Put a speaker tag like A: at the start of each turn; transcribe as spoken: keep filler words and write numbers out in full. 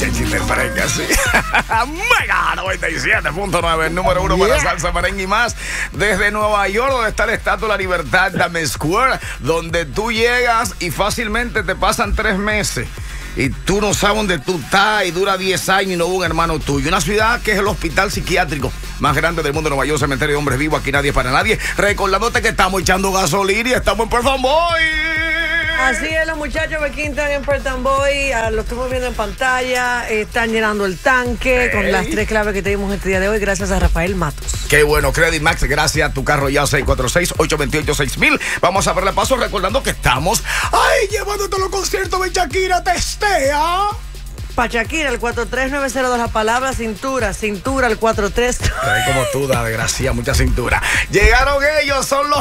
A: muchachita fresca, sí. Mega noventa y siete punto nueve, el número uno yeah. para salsa, merengue y más. Desde Nueva York, donde está la Estatua de la Libertad, Times Square, donde tú llegas y fácilmente te pasan tres meses. Y tú no sabes dónde tú estás y dura diez años y no hubo un hermano tuyo. Una ciudad que es el hospital psiquiátrico más grande del mundo de Nueva York, cementerio de hombres vivos, aquí nadie es para nadie. Recordándote que estamos echando gasolina y estamos en Perth Amboy.
B: Así es, los muchachos de Quintan en Perth Amboy, lo estamos viendo en pantalla, están llenando el tanque hey. con las tres claves que tenemos este día de hoy, gracias a Rafael Matos.
A: Qué bueno, Credit Max, gracias a tu carro ya, seis cuatro seis, ocho dos ocho, seis mil. Vamos a verle paso recordando que estamos, ay, llevándote los conciertos de Shakira, testea.
B: Pa' Shakira, el cuatro tres nueve cero dos, la palabra cintura, cintura, el cuatro tres.
A: Ay, como tú, da desgracia, mucha cintura. Llegaron ellos, son los